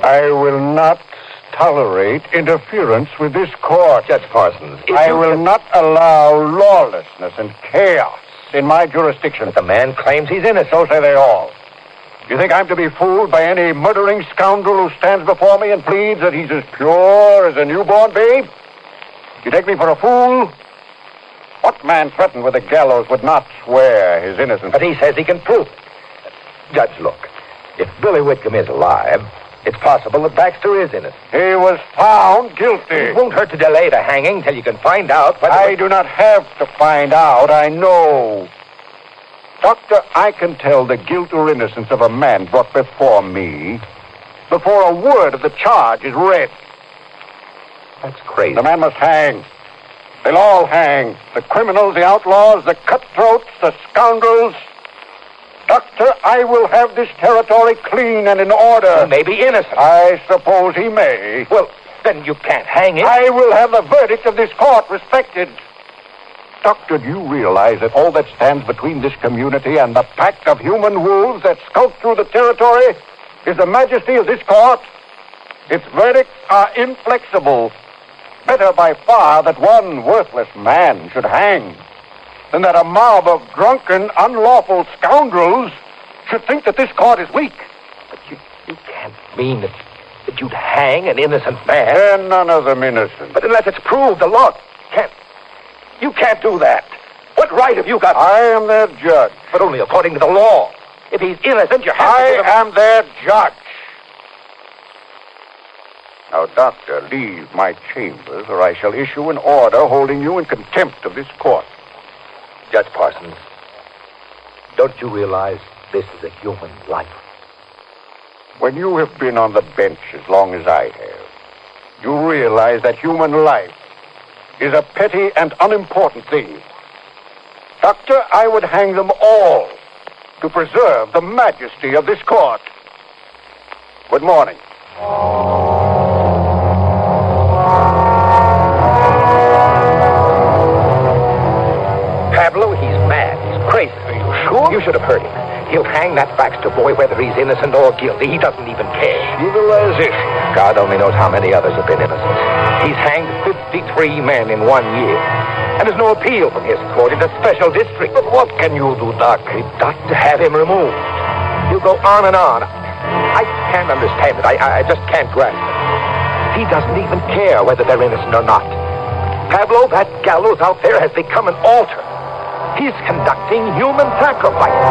I will not tolerate interference with this court. Judge Parsons, I will not allow lawlessness and chaos in my jurisdiction. But the man claims he's innocent. So say they all. Do you think I'm to be fooled by any murdering scoundrel who stands before me and pleads that he's as pure as a newborn babe? You take me for a fool? What man threatened with the gallows would not swear his innocence? But he says he can prove it. Judge, look. If Billy Whitcomb is alive, it's possible that Baxter is innocent. He was found guilty. It won't hurt to delay the hanging till you can find out whether... I do not have to find out. I know. Doctor, I can tell the guilt or innocence of a man brought before me before a word of the charge is read. That's crazy. The man must hang. They'll all hang. The criminals, the outlaws, the cutthroats, the scoundrels. Doctor, I will have this territory clean and in order. He may be innocent. I suppose he may. Well, then you can't hang him. I will have the verdict of this court respected. Doctor, do you realize that all that stands between this community and the pack of human wolves that skulk through the territory is the majesty of this court? Its verdicts are inflexible. Better by far that one worthless man should hang than that a mob of drunken, unlawful scoundrels should think that this court is weak. But you can't mean that you'd hang an innocent man. They're none of them innocent. But unless it's proved, the law can't... You can't do that. What right have you got? I am their judge. But only according to the law. If he's innocent, you have to give him... I am their judge. Now, Doctor, leave my chambers, or I shall issue an order holding you in contempt of this court. Judge Parsons, don't you realize this is a human life? When you have been on the bench as long as I have, you realize that human life is a petty and unimportant thing. Doctor, I would hang them all to preserve the majesty of this court. Good morning. Pablo, he's mad. He's crazy. Are you sure? You should have heard him. He'll hang that Baxter boy whether he's innocent or guilty. He doesn't even care. Civilization. God only knows how many others have been innocent. He's hanged 53 men in 1 year. And there's no appeal from his court in the special district. But what can you do, Doc? We've got to have him removed. He'll go on and on. I can't understand it. I just can't grasp it. He doesn't even care whether they're innocent or not. Pablo, that gallows out there has become an altar. He's conducting human sacrifice.